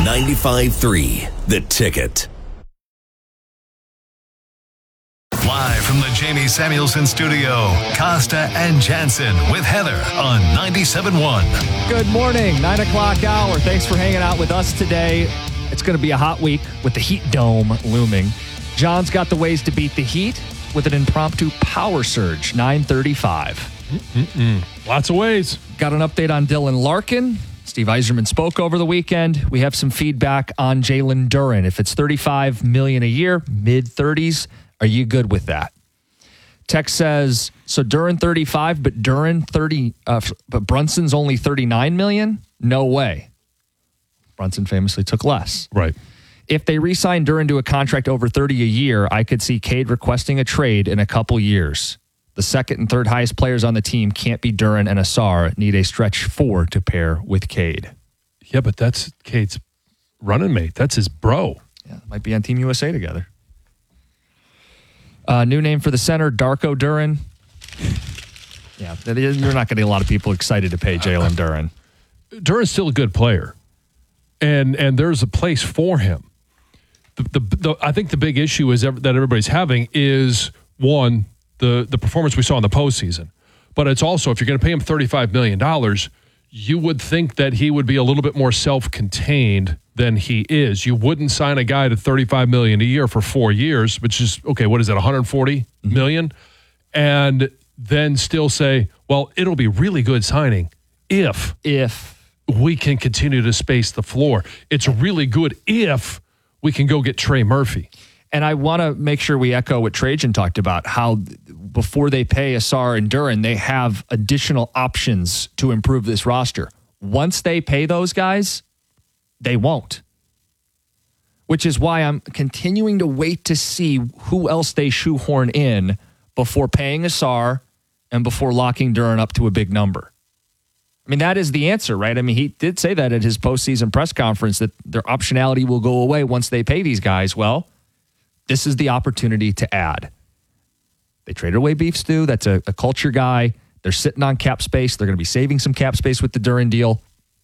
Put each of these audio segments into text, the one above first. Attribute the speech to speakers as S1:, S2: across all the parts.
S1: 95.3 The Ticket.
S2: Live from the Jamie Samuelson Studio, Costa and Jansen with Heather on 97.1.
S3: Good morning, 9 o'clock hour. Thanks for hanging out with us today. It's going to be a hot week with the heat dome looming. John's got the ways to beat the heat with an impromptu power surge, 9:35.
S4: Lots of ways.
S3: Got an update on Dylan Larkin. Steve Yzerman spoke over the weekend. We have some feedback on Jalen Duren. If it's $35 million a year, mid-30s, are you good with that? Text says, so Duren 35, but Duren 30, but Brunson's only $39 million? No way. Brunson famously took less.
S4: Right.
S3: If they re-sign Duren to a contract over 30 a year, I could see Cade requesting a trade in a couple years. The second and third highest players on the team can't be Duren and Asar. Need a stretch 4 to pair with Cade.
S4: Yeah, but that's Cade's running mate. That's his bro.
S3: Yeah, might be on Team USA together. New name for the center, Darko Duren. Yeah, you're not going to get a lot of people excited to pay Jalen Duren.
S4: Duren's still a good player, and there's a place for him. I think the big issue is that everybody's having is, one, the performance we saw in the postseason. But it's also, if you're going to pay him $35 million, you would think that he would be a little bit more self-contained than he is. You wouldn't sign a guy to $35 million a year for 4 years, which is, okay, what is that, $140 million? And then still say, well, it'll be really good signing if we can continue to space the floor. It's really good if we can go get Trey Murphy.
S3: And I want to make sure we echo what Trajan talked about, how before they pay Asar and Duren, they have additional options to improve this roster. Once they pay those guys, they won't. Which is why I'm continuing to wait to see who else they shoehorn in before paying Asar and before locking Duren up to a big number. I mean, that is the answer, right? I mean, he did say that at his postseason press conference that their optionality will go away once they pay these guys. Well, this is the opportunity to add. They traded away Beef Stew. That's a culture guy. They're sitting on cap space. They're going to be saving some cap space with the Duren deal.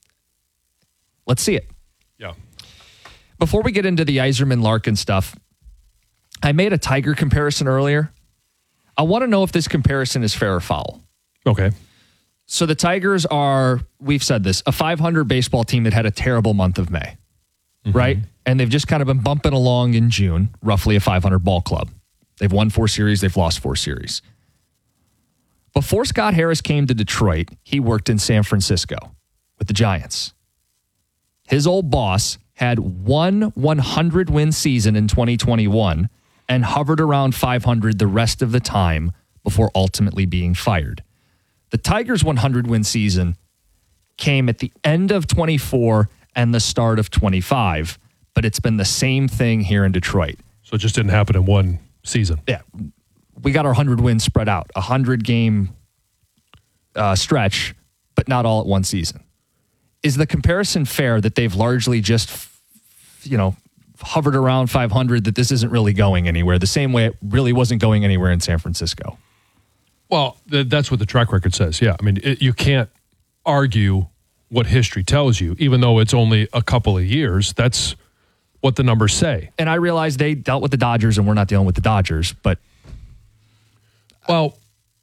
S3: Let's see it.
S4: Yeah.
S3: Before we get into the Yzerman-Larkin stuff, I made a Tiger comparison earlier. I want to know if this comparison is fair or foul.
S4: Okay.
S3: So the Tigers are, we've said this, a 500 baseball team that had a terrible month of May, right? And they've just kind of been bumping along in June, roughly a 500 ball club. They've won 4 series. They've lost 4 series. Before Scott Harris came to Detroit, he worked in San Francisco with the Giants. His old boss had one 100-win season in 2021 and hovered around 500 the rest of the time before ultimately being fired. The Tigers' 100-win season came at the end of 24 and the start of 25, but it's been the same thing here in Detroit.
S4: So it just didn't happen in one season.
S3: Yeah. We got our 100 wins spread out, a 100-game stretch, but not all at one season. Is the comparison fair that they've largely just, hovered around 500, that this isn't really going anywhere, the same way it really wasn't going anywhere in San Francisco?
S4: Well, that's what the track record says. Yeah. I mean, you can't argue what history tells you, even though it's only a couple of years. That's what the numbers say.
S3: And I realize they dealt with the Dodgers and we're not dealing with the Dodgers, but.
S4: Well,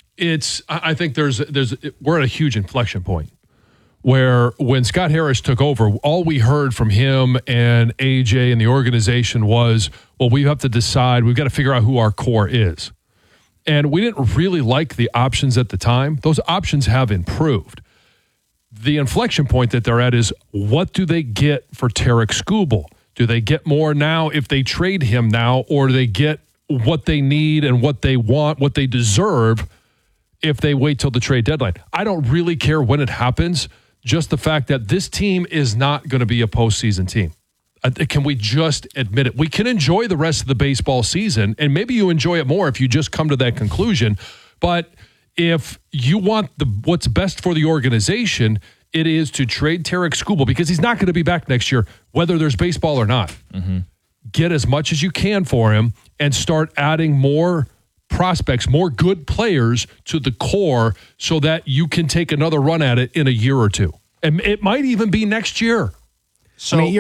S4: I think we're at a huge inflection point where when Scott Harris took over, all we heard from him and AJ and the organization was, well, we have to decide, we've got to figure out who our core is. And we didn't really like the options at the time. Those options have improved. The inflection point that they're at is, what do they get for Tarek Skubal? Do they get more now if they trade him now, or do they get what they need and what they want, what they deserve if they wait till the trade deadline? I don't really care when it happens, just the fact that this team is not going to be a postseason team. Can we just admit it? We can enjoy the rest of the baseball season, and maybe you enjoy it more if you just come to that conclusion. But if you want what's best for the organization, it is to trade Tarek Skubal, because he's not going to be back next year, whether there's baseball or not. Get as much as you can for him and start adding more prospects, more good players to the core so that you can take another run at it in a year or two. And it might even be next year.
S3: So,